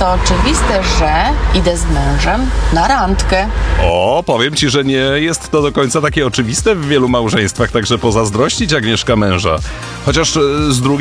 to oczywiste, że idę z mężem na randkę. O, powiem ci, że nie jest to do końca takie oczywiste w wielu małżeństwach, także pozazdrościć Agnieszka męża. Chociaż z drugiej